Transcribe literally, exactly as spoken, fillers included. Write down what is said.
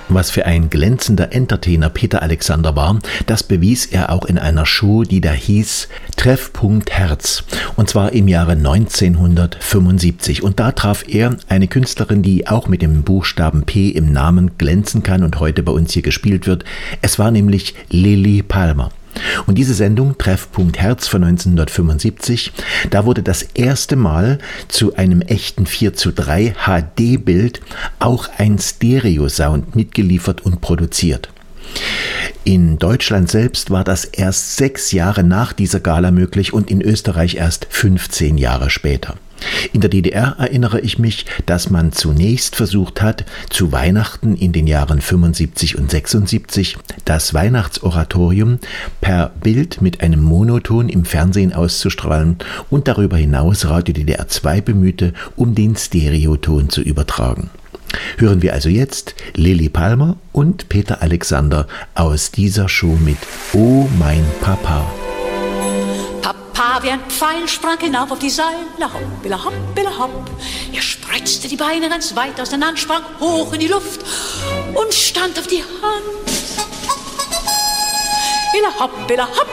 Was für ein glänzender Entertainer Peter Alexander war, das bewies er auch in einer Show, die da hieß Treffpunkt Herz. Und zwar im Jahre neunzehnhundertfünfundsiebzig. Und da traf er eine Künstlerin, die auch mit dem Buchstaben P im Namen glänzen kann und heute bei uns hier gespielt wird. Es war nämlich Lilli Palmer. Und diese Sendung, Treffpunkt Herz von neunzehnhundertfünfundsiebzig, da wurde das erste Mal zu einem echten vier zu drei H D-Bild auch ein Stereo-Sound mitgeliefert und produziert. In Deutschland selbst war das erst sechs Jahre nach dieser Gala möglich und in Österreich erst fünfzehn Jahre später. In der D D R erinnere ich mich, dass man zunächst versucht hat, zu Weihnachten in den Jahren fünfundsiebzig und sechsundsiebzig das Weihnachtsoratorium per Bild mit einem Monoton im Fernsehen auszustrahlen und darüber hinaus Radio D D R zwei bemühte, um den Stereoton zu übertragen. Hören wir also jetzt Lilli Palmer und Peter Alexander aus dieser Show mit Oh mein Papa. Papa wie ein Pfeil sprang hinauf auf die Seile, hopp, billa, hopp, billa, hopp. Er spreizte die Beine ganz weit auseinander, sprang hoch in die Luft und stand auf die Hand. Billa, hopp, billa, hopp.